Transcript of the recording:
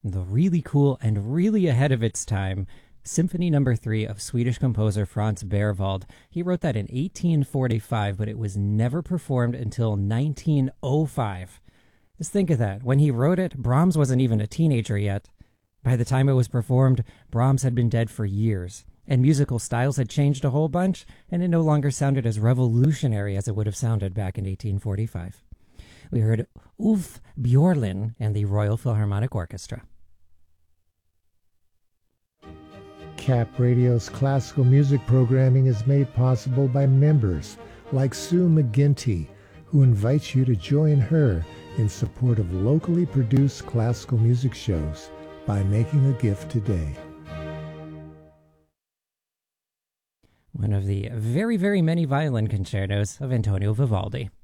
the really cool and really ahead of its time Symphony Number 3 of Swedish composer Franz Berwald. He wrote that in 1845, but it was never performed until 1905. Just think of that. When he wrote it, Brahms wasn't even a teenager yet. By the time it was performed, Brahms had been dead for years, and musical styles had changed a whole bunch, and it no longer sounded as revolutionary as it would have sounded back in 1845. We heard Ulf Björlin and the Royal Philharmonic Orchestra. Cap Radio's classical music programming is made possible by members like Sue McGinty, who invites you to join her in support of locally produced classical music shows by making a gift today. One of the very, very many violin concertos of Antonio Vivaldi.